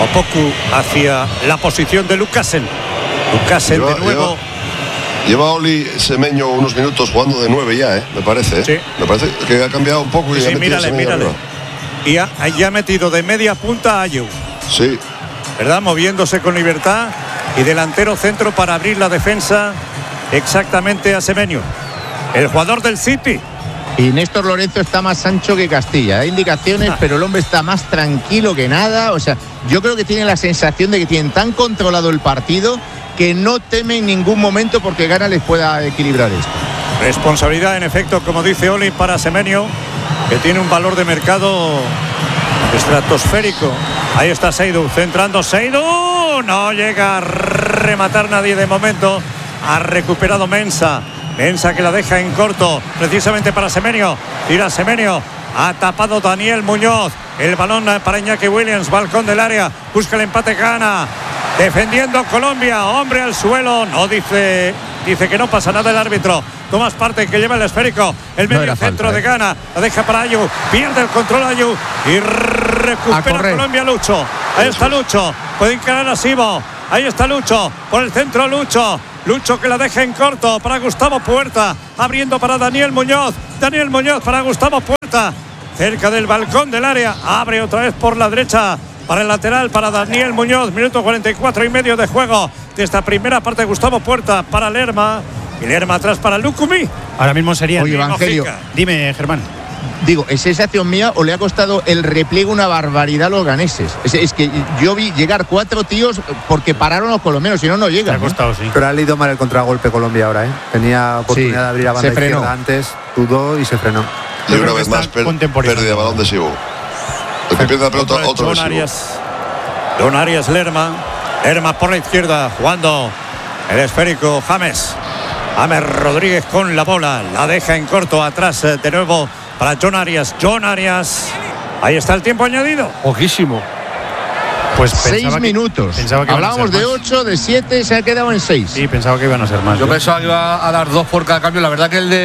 hacia la posición de Lucasen de nuevo. Lleva Oli Semenyo unos minutos jugando de 9 ya, me parece. Sí. Me parece que ha cambiado un poco y sí, mírale. Y ha metido de media punta a Ayew. Sí. ¿Verdad? Moviéndose con libertad y delantero centro para abrir la defensa exactamente a Semenyo, el jugador del City. Y Néstor Lorenzo está más ancho que Castilla. Da indicaciones, pero el hombre está más tranquilo que nada. O sea, yo creo que tiene la sensación de que tienen tan controlado el partido que no teme en ningún momento porque Ghana les pueda equilibrar esto. Responsabilidad, en efecto, como dice Oli, para Semenyo, que tiene un valor de mercado estratosférico. Ahí está Seidu, centrando Seidu. No llega a rematar nadie de momento. Ha recuperado Mensa. Mensa que la deja en corto, precisamente para Semenyo. Tira Semenyo. Ha tapado Daniel Muñoz. El balón para Iñaki Williams, balcón del área. Busca el empate, gana. Defendiendo Colombia, hombre al suelo. No dice que no pasa nada el árbitro. Tomás Partey que lleva el esférico. El medio centro de Ghana. La deja para Ayew. Pierde el control Ayew. Y recupera Colombia Lucho. Ahí está Lucho. Puede encarar a Sibo. Ahí está Lucho. Por el centro Lucho. Lucho que la deja en corto para Gustavo Puerta. Abriendo para Daniel Muñoz. Daniel Muñoz para Gustavo Puerta. Cerca del balcón del área. Abre otra vez por la derecha. Para el lateral, para Daniel Muñoz. Minuto 44 y medio de juego de esta primera parte. Gustavo Puerta para Lerma. Y Lerma atrás para Lukumi. Ahora mismo sería. Oye, Evangelio. Dime, Germán. Digo, ¿es sensación mía o le ha costado el repliegue una barbaridad a los ganeses? Es que yo vi llegar 4 tíos porque pararon los colombianos, si no, no llegan. Le ha costado, sí. Pero ha leído mal el contragolpe Colombia ahora, ¿eh? Tenía oportunidad de abrir la banda izquierda antes, dudó y se frenó. Y una vez más pérdida de balón de Sibo. El que pierde la pelota, otro vez Don Arias, Lerma. Lerma por la izquierda, jugando el esférico James. James Rodríguez con la bola. La deja en corto atrás de nuevo para John Arias. John Arias. Ahí está el tiempo añadido. Poquísimo. Pues 6 minutos. Hablábamos de 8, de 7, se ha quedado en 6. Sí, pensaba que iban a ser más. Yo pensaba que iba a dar 2 por cada cambio. La verdad que el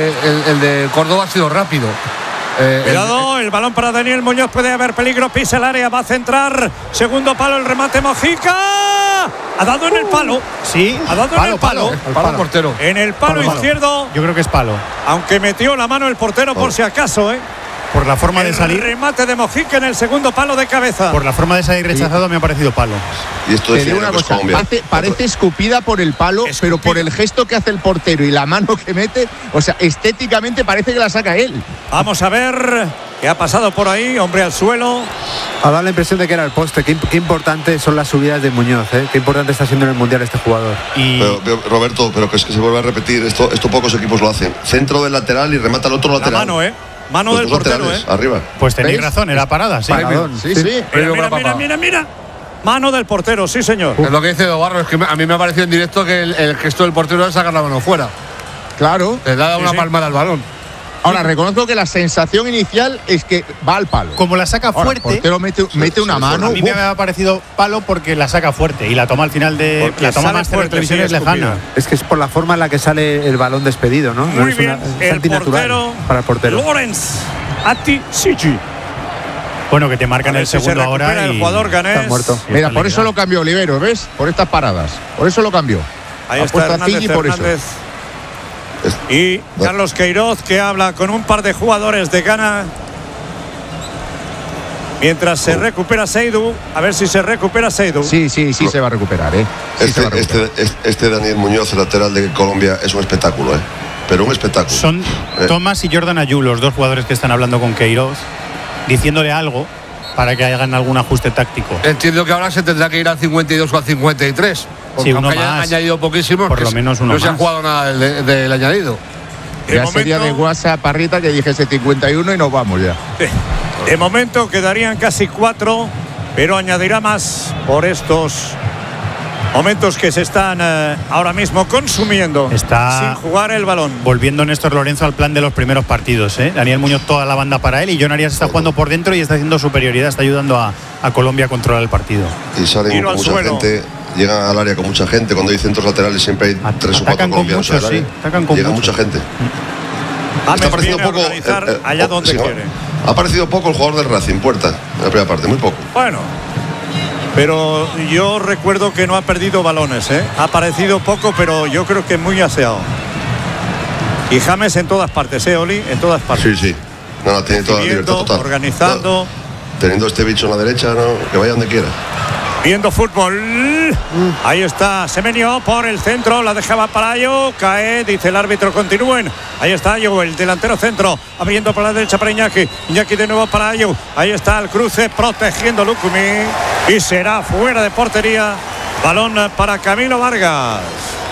de Córdoba ha sido rápido. Cuidado, el balón para Daniel Muñoz, puede haber peligro, pisa el área, va a centrar, segundo palo, el remate Mojica, ha dado en el palo, sí, ha dado en el palo, portero, en el palo izquierdo, yo creo que es palo, aunque metió la mano el portero por si acaso, por la forma de salir. Remate de Mojica en el segundo palo de cabeza. Por la forma de salir rechazado me ha parecido palo. Y esto es una cosa, parece escupida por el palo, pero por el gesto que hace el portero y la mano que mete, o sea, estéticamente parece que la saca él. Vamos a ver qué ha pasado por ahí, hombre al suelo. Ha dado la impresión de que era el poste. Qué importantes son las subidas de Muñoz, ¿eh? Qué importante está siendo en el Mundial este jugador. Pero, Roberto, pero que es que se vuelve a repetir, esto pocos equipos lo hacen. Centro del lateral y remata al otro lateral. La mano, mano del portero, arriba. Pues tenéis razón, era parada, sí. Sí. Mira. Mano del portero, sí, señor. Es lo que dice Dobarro, es que a mí me ha parecido en directo que el gesto del portero era sacar la mano fuera. Claro. Le da una palmada al balón. Ahora, reconozco que la sensación inicial es que va al palo. Como la saca fuerte. El portero mete una mano. A mí me ha parecido palo porque la saca fuerte y la toma al final de. Porque la toma más de televisión es lejana. Es que es por la forma en la que sale el balón despedido, ¿no? Muy es bien, es antinatural para el portero. Lawrence Ati-Sigi. Bueno, que te marcan el segundo ahora. El jugador ganés. Está muerto. Mira, por eso lo cambió Olivero, ¿ves? Por estas paradas. Por eso lo cambió. Ahí está Hernández por eso. Y Carlos Queiroz, que habla con un par de jugadores de Ghana. Mientras se recupera Seydou. A ver si se recupera Seydou. Sí, se va a recuperar, Este Daniel Muñoz, el lateral de Colombia, es un espectáculo, Pero un espectáculo. Son Tomás y Jordan Ayew, los dos jugadores que están hablando con Queiroz, diciéndole algo para que hagan algún ajuste táctico. Entiendo que ahora se tendrá que ir al 52 o al 53. Porque sí, uno aunque más, haya añadido poquísimo, por lo menos uno no se más. ha jugado nada del añadido. Ya sería de WhatsApp Parrita que dijese 51 y nos vamos ya. De momento quedarían casi 4, pero añadirá más por estos momentos que se están ahora mismo consumiendo. Está sin jugar el balón. Volviendo Néstor Lorenzo al plan de los primeros partidos. Daniel Muñoz toda la banda para él y John Arias está jugando por dentro y está haciendo superioridad, está ayudando a Colombia a controlar el partido. Y salen con mucha gente, llegan al área con mucha gente. Cuando hay centros laterales siempre hay 3 o 4 colombianos en el área. Llega mucha gente. Está parecido poco allá donde quiere. Ha aparecido poco el jugador del Racing, Puerta, en la primera parte, muy poco. Bueno, pero yo recuerdo que no ha perdido balones, Ha aparecido poco, pero yo creo que muy aseado. Y James en todas partes, Oli, en todas partes. Sí. No, tiene toda la libertad total. Organizando. Teniendo este bicho en la derecha, que vaya donde quiera. Viendo fútbol. Ahí está Semenyo por el centro. La dejaba para Ayew. Cae, dice el árbitro, continúen. Ahí está Ayew, el delantero centro. Abriendo por la derecha para Iñaki. Iñaki de nuevo para Ayew. Ahí está el cruce protegiendo Lukumi. Y será fuera de portería. Balón para Camilo Vargas.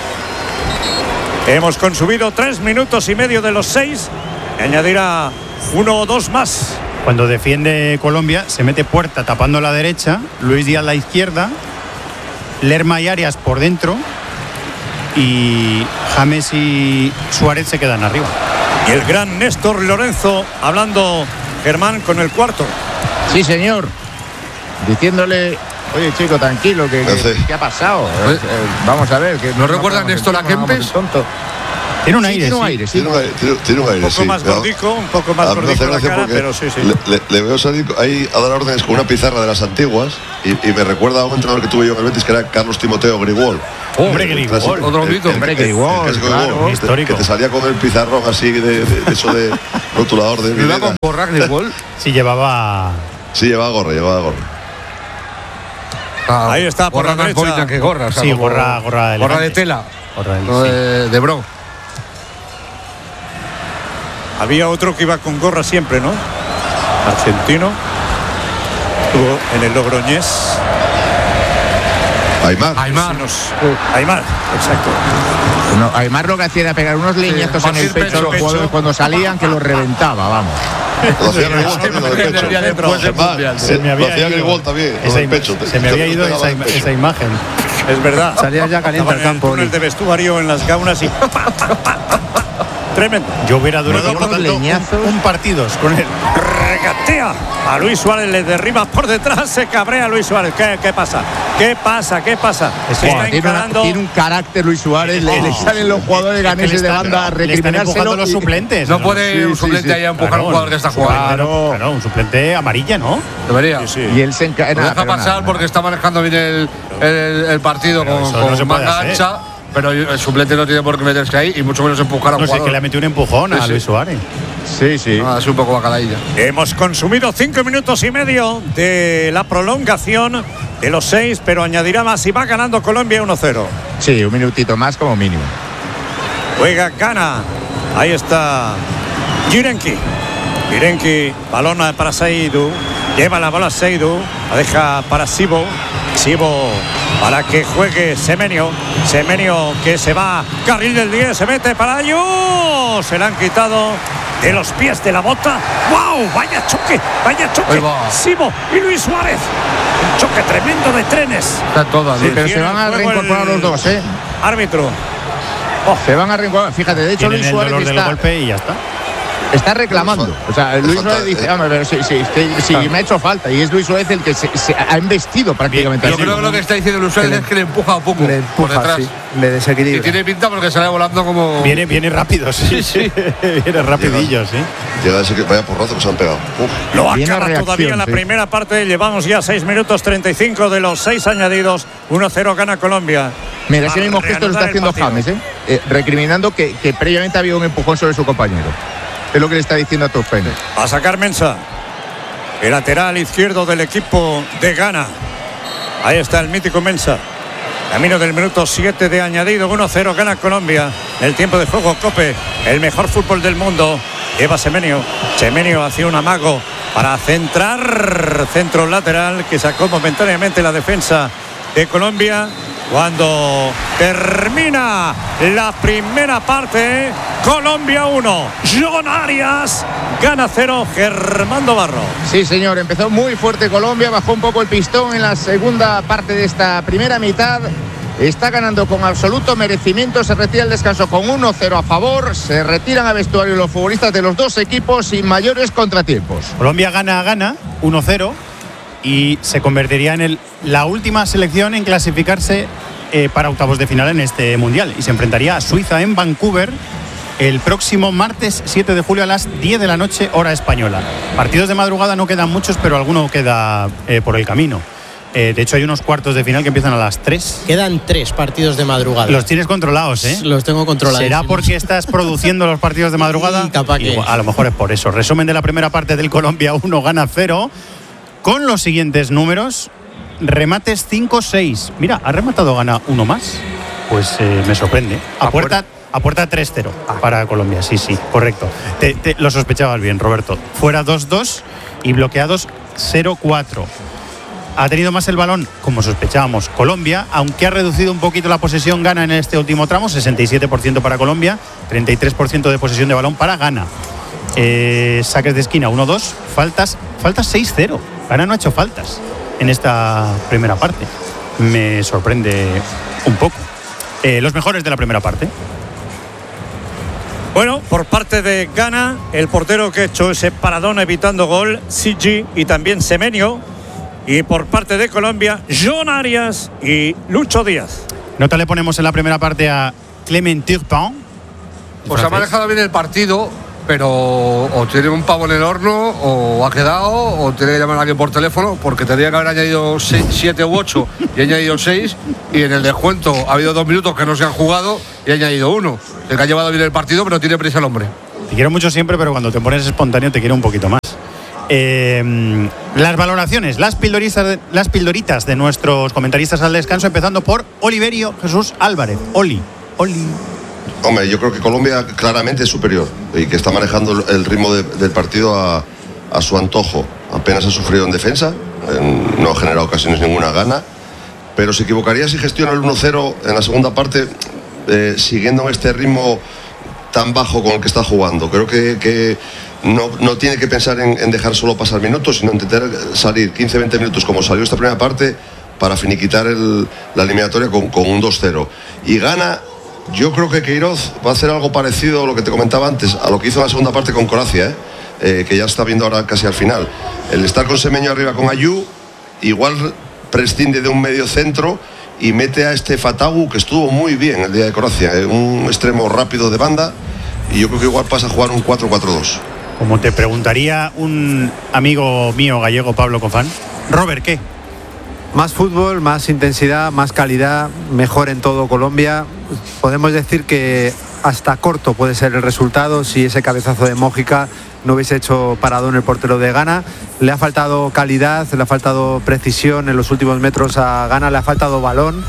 Hemos consumido 3 minutos y medio de los 6. Añadirá 1 o 2 más. Cuando defiende Colombia, se mete Puerta tapando la derecha, Luis Díaz la izquierda, Lerma y Arias por dentro, y James y Suárez se quedan arriba. Y el gran Néstor Lorenzo hablando, Germán, con el cuarto. Sí, señor. Diciéndole, oye, chico, tranquilo, ¿qué ha pasado? Vamos a ver. ¿No recuerda Néstor a Kempes? Tiene un aire, sí. Tiene un aire, un poco más gordico, un poco más gordito la cara, pero sí. Le veo salir ahí a dar órdenes con una pizarra de las antiguas y me recuerda a un entrenador que tuve yo en el Betis, que era Carlos Timoteo Grigol. Hombre, Grigol. Otro mito. Hombre, Grigol, claro. Histórico. Que te salía con el pizarrón así de eso de rotulador de ¿Iba con gorra Grigol? Sí, llevaba... Sí, llevaba gorra. Ahí está, por la derecha. Que gorra, o sea, sí, gorra de tela. Gorra de bro. Había otro que iba con gorra siempre, ¿no? Argentino. Estuvo en el Logroñés. Aymar, exacto. No, Aymar lo que hacía era pegar unos leñazos en el pecho a los jugadores cuando salían, que los reventaba, vamos. Lo hacía Grigol también. Se me había ido esa imagen. Es verdad. Salía ya caliente al campo. En el de vestuario, en las gaunas y... Tremendo. Yo hubiera durado por tanto un partido con él. Regatea a Luis Suárez, le derriba por detrás, se cabrea Luis Suárez. ¿Qué pasa? Tiene un carácter Luis Suárez, le salen los jugadores ganeses de banda a recriminárselo. Los suplentes. No puede un suplente ahí a empujar a un jugador que está jugando. Claro, un suplente amarilla, ¿no? Debería. Y él se encarga. Lo deja pasar porque está manejando bien el partido con manga ancha. Pero el suplente no tiene por qué meterse ahí y mucho menos empujar a un jugador. No sé, que le ha metido un empujón a Luis Suárez. Sí. Es un poco bacalailla. Hemos consumido 5 minutos y medio de la prolongación de los 6, pero añadirá más y va ganando Colombia 1-0. Sí, un minutito más como mínimo. Juega Ghana. Ahí está Yirenki, balón para Seydou. Lleva la bola Seydou, la deja para Sibo para que juegue Semenyo que se va, carril del 10, se mete para Ayú, se le han quitado de los pies de la bota. ¡Wow! ¡Vaya choque! Sibo y Luis Suárez, un choque tremendo de trenes. Está todo sí, pero se van a reincorporar los dos, árbitro. Se van a reincorporar, fíjate, de hecho Luis Suárez está del golpe y ya está reclamando. O sea, Luis Suárez dice, pero si me ha hecho falta. Y es Luis Suárez el que se ha embestido prácticamente. Yo creo que lo que está diciendo Luis Suárez es que le empuja un poco por detrás. Sí, le desequilibra. Y tiene pinta porque sale volando como... Viene rápido, sí. Viene rapidillo, sí. Llega ese que vaya porrazo que se han pegado. Lo acaba todavía en la primera parte. Llevamos ya 6 minutos 35 de los 6 añadidos. 1-0 gana Colombia. Mira, ese mismo gesto lo está haciendo James, recriminando que previamente había un empujón sobre su compañero. Es lo que le está diciendo a Tofen. A sacar Mensah, el lateral izquierdo del equipo de Ghana. Ahí está el mítico Mensah. Camino del minuto 7 de añadido. 1-0 gana Colombia. El tiempo de juego Cope. El mejor fútbol del mundo. Lleva Semenyo hacia un amago para centrar. Centro lateral que sacó momentáneamente la defensa de Colombia. Cuando termina la primera parte, Colombia 1, John Arias, Ghana 0, Germán Barro. Sí, señor, empezó muy fuerte Colombia, bajó un poco el pistón en la segunda parte de esta primera mitad. Está ganando con absoluto merecimiento, se retira el descanso con 1-0 a favor, se retiran a vestuario los futbolistas de los dos equipos sin mayores contratiempos. Colombia gana 1-0. Y se convertiría en la última selección en clasificarse para octavos de final en este mundial. Y se enfrentaría a Suiza en Vancouver el próximo martes 7 de julio a las 10 de la noche, hora española. Partidos de madrugada no quedan muchos, pero alguno queda por el camino. De hecho, hay unos cuartos de final que empiezan a las 3. Quedan 3 partidos de madrugada. Los tienes controlados, ¿eh? Los tengo controlados. ¿Será porque estás produciendo los partidos de madrugada? Sí, a lo mejor es por eso. Resumen de la primera parte del Colombia 1, Ghana 0. Con los siguientes números: remates 5-6. Mira, ha rematado Ghana uno más. Pues me sorprende. A puerta 3-0 para Colombia. Sí, correcto. Lo sospechabas bien, Roberto. Fuera 2-2 y bloqueados 0-4. Ha tenido más el balón, como sospechábamos, Colombia, aunque ha reducido un poquito la posesión Ghana en este último tramo. 67% para Colombia, 33% de posesión de balón para Ghana. Saques de esquina 1-2, faltas 6-0. Ghana no ha hecho faltas en esta primera parte. Me sorprende un poco. los mejores de la primera parte. Bueno, por parte de Ghana, el portero que ha hecho ese paradón evitando gol, Sigi y también Semenyo. Y por parte de Colombia, John Arias y Lucho Díaz. Nota le ponemos en la primera parte a Clement Turpin. Pues ha manejado bien el partido, pero o tiene un pavo en el horno, o ha quedado, o tiene que llamar a alguien por teléfono, porque tendría que haber añadido 7 u 8 y ha añadido 6. Y en el descuento ha habido 2 minutos que no se han jugado y ha añadido 1. El que ha llevado bien el partido, pero tiene prisa el hombre. Te quiero mucho siempre, pero cuando te pones espontáneo te quiero un poquito más. Las valoraciones, las pildoritas de nuestros comentaristas al descanso, empezando por Oliverio Jesús Álvarez. Oli. Hombre, yo creo que Colombia claramente es superior y que está manejando el ritmo del partido a su antojo. Apenas ha sufrido en defensa, no ha generado ocasiones ninguna gana, pero se equivocaría si gestiona el 1-0 en la segunda parte, siguiendo en este ritmo tan bajo con el que está jugando. Creo que no tiene que pensar en dejar solo pasar minutos, sino intentar salir 15-20 minutos como salió esta primera parte para finiquitar la eliminatoria con un 2-0. Y gana. Yo creo que Queiroz va a hacer algo parecido a lo que te comentaba antes, a lo que hizo en la segunda parte con Croacia, que ya está viendo ahora casi al final. El estar con Semenyo arriba con Ayew, igual prescinde de un medio centro y mete a este Fatagu, que estuvo muy bien el día de Croacia, un extremo rápido de banda, y yo creo que igual pasa a jugar un 4-4-2. Como te preguntaría un amigo mío gallego, Pablo Cofán, Robert, ¿qué? Más fútbol, más intensidad, más calidad, mejor en todo Colombia. Podemos decir que hasta corto puede ser el resultado si ese cabezazo de Mójica no hubiese hecho paradón el portero de Ghana. Le ha faltado calidad, le ha faltado precisión en los últimos metros a Ghana, le ha faltado balón.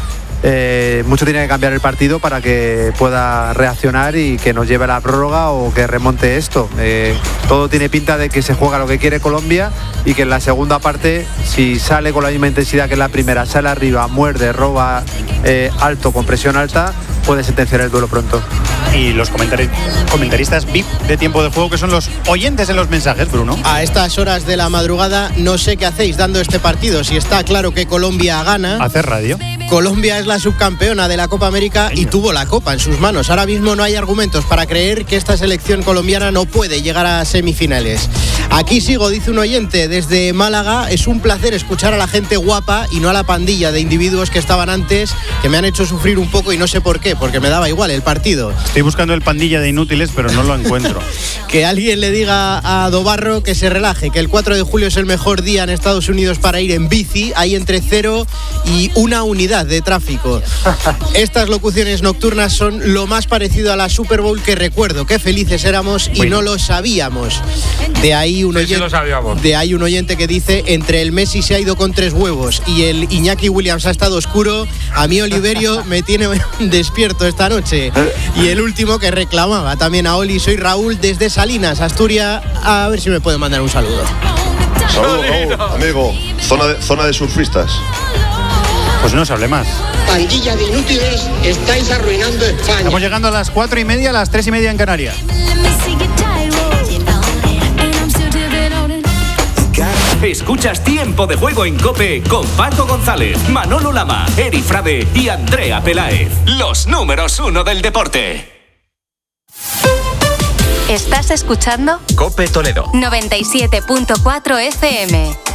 Mucho tiene que cambiar el partido para que pueda reaccionar y que nos lleve a la prórroga o que remonte esto. Todo tiene pinta de que se juega lo que quiere Colombia y que en la segunda parte, si sale con la misma intensidad que en la primera, sale arriba, muerde, roba alto, con presión alta, puede sentenciar el duelo pronto. Y los comentaristas VIP de Tiempo de Juego, que son los oyentes en los mensajes, Bruno. A estas horas de la madrugada no sé qué hacéis dando este partido. Si está claro que Colombia gana. Hacer radio. Colombia es la subcampeona de la Copa América y tuvo la Copa en sus manos. Ahora mismo no hay argumentos para creer que esta selección colombiana no puede llegar a semifinales. Aquí sigo, dice un oyente desde Málaga. Es un placer escuchar a la gente guapa y no a la pandilla de individuos que estaban antes, que me han hecho sufrir un poco y no sé por qué, porque me daba igual el partido. Estoy buscando el pandilla de inútiles, pero no lo encuentro. Que alguien le diga a Dobarro que se relaje, que el 4 de julio es el mejor día en Estados Unidos para ir en bici. Hay entre 0 y 1 unidad de tráfico. Estas locuciones nocturnas son lo más parecido a la Super Bowl que recuerdo. Qué felices éramos y no lo sabíamos. De ahí un oyente que dice: entre el Messi se ha ido con 3 huevos y el Iñaki Williams ha estado oscuro, a mí Oliverio me tiene despierto esta noche. Y el último que reclamaba también a Oli: soy Raúl desde Salinas, Asturias, a ver si me puede mandar un saludo. Saludos, Raúl, amigo. Zona de surfistas. Pues no se hable más. Pandilla de inútiles, estáis arruinando España. Estamos llegando a las 4:30, a las 3:30 en Canarias. Escuchas Tiempo de Juego en COPE con Paco González, Manolo Lama, Eri Frade y Andrea Peláez. Los números 1 del deporte. ¿Estás escuchando? COPE Toledo 97.4 FM.